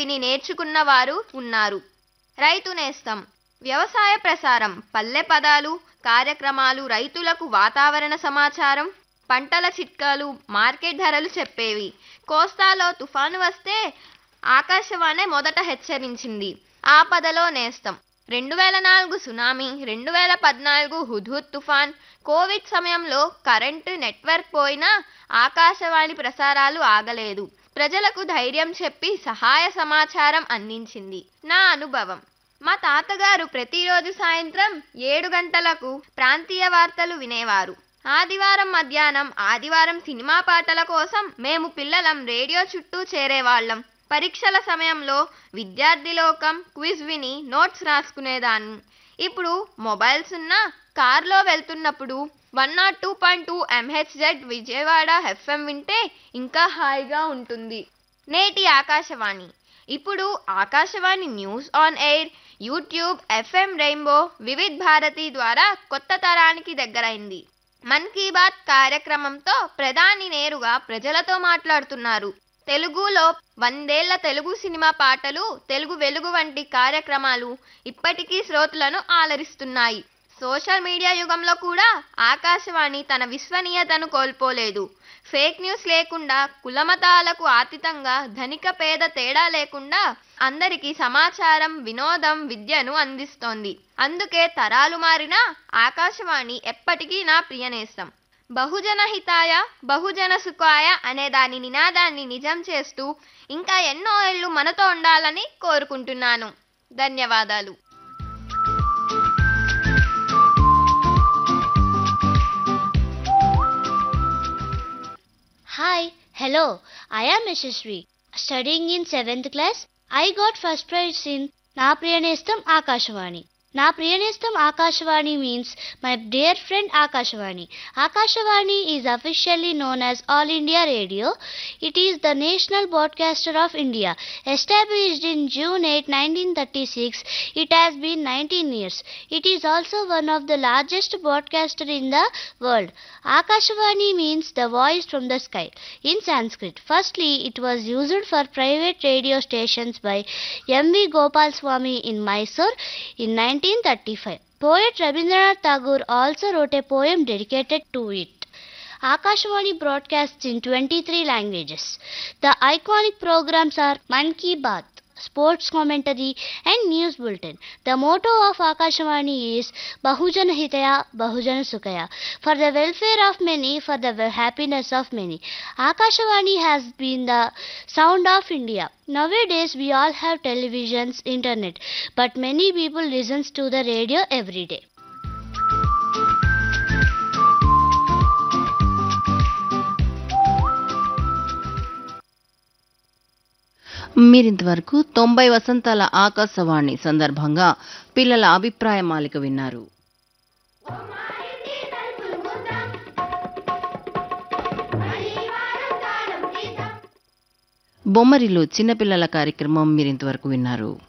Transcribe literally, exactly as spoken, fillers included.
విని నేర్చుకున్న వారు ఉన్నారు. రైతు నేస్తం వ్యవసాయ ప్రసారం, పల్లె పదాలు కార్యక్రమాలు, రైతులకు వాతావరణ సమాచారం, పంటల చిట్కాలు, మార్కెట్ ధరలు చెప్పేవి. కోస్తాలో తుఫాను వస్తే ఆకాశవాణి మొదట హెచ్చరించింది. ఆపదలో నేస్తం రెండు వేల నాలుగు సునామీ, రెండు వేల పద్నాలుగు హుద్హుద్ తుఫాన్, కోవిడ్ సమయంలో కరెంటు నెట్వర్క్ పోయినా ఆకాశవాణి ప్రసారాలు ఆగలేదు. ప్రజలకు ధైర్యం చెప్పి సహాయ సమాచారం అందించింది. నా అనుభవం: మా తాతగారు ప్రతిరోజు సాయంత్రం ఏడు గంటలకు ప్రాంతీయ వార్తలు వినేవారు. ఆదివారం మధ్యాహ్నం ఆదివారం సినిమా పాటల కోసం మేము పిల్లలం రేడియో చుట్టూ చేరేవాళ్ళం. పరీక్షల సమయంలో విద్యార్థి లోకం క్విజ్ విని నోట్స్ రాసుకునేదాన్ని. ఇప్పుడు మొబైల్స్ ఉన్న కార్లో వెళ్తున్నప్పుడు one not two point two MHz Vijayawada FM వింటే ఇంకా హాయిగా ఉంటుంది. నేటి ఆకాశవాణి: ఇప్పుడు Akashvani news on air, YouTube, FM rainbow, Vividh Bharati ద్వారా కొత్త తరానికి దగ్గరైంది. మన్ కీ బాత్ కార్యక్రమంతో ప్రధాని నేరుగా ప్రజలతో మాట్లాడుతున్నారు. తెలుగులో వందేళ్ల తెలుగు సినిమా పాటలు, తెలుగు వెలుగు వంటి కార్యక్రమాలు ఇప్పటికీ శ్రోతలను ఆలరిస్తున్నాయి. సోషల్ మీడియా యుగంలో కూడా ఆకాశవాణి తన విశ్వనీయతను కోల్పోలేదు. ఫేక్ న్యూస్ లేకుండా, కులమతాలకు అతీతంగా, ధనిక పేద తేడా లేకుండా అందరికీ సమాచారం, వినోదం, విద్యను అందిస్తోంది. అందుకే తరాలు మారినా ఆకాశవాణి ఎప్పటికీ నా ప్రియనేస్తం. బహుజన హితాయ బహుజన సుఖాయ అనే దాని నినాదాన్ని నిజం చేస్తూ ఇంకా ఎన్నో ఏళ్ళు మనతో ఉండాలని కోరుకుంటున్నాను. ధన్యవాదాలు. Hi, hello, I am Yashasvi. Studying in seventh class, I got first prize in Na Priyanestam Akashvani. Na Priyanestam Akashvani means my dear friend Akashvani. Akashvani is officially known as All India Radio. It is the national broadcaster of India. Established in June eighth, nineteen thirty-six, it has been nineteen years. It is also one of the largest broadcasters in the world. Akashvani means the voice from the sky in Sanskrit. Firstly, it was used for private radio stations by M V Gopal Swami in Mysore in nineteen thirty-five. Poet Rabindranath Tagore also wrote a poem dedicated to it. Akashvani broadcasts in twenty-three languages. The iconic programs are Man Ki Baat, sports commentary and news bulletin. The motto of Akashvani is Bahujana Hitaya Bahujana Sukhaya, for the welfare of many, for the happiness of many. Akashvani has been the sound of India. Nowadays we all have televisions, internet, but many people listens to the radio every day. మీరింతవరకు తొంభై వసంతాల ఆకాశవాణి సందర్భంగా పిల్లల అభిప్రాయ మాలిక విన్నారు. బొమ్మరిలు చిన్నపిల్లల కార్యక్రమం మీరింతవరకు విన్నారు.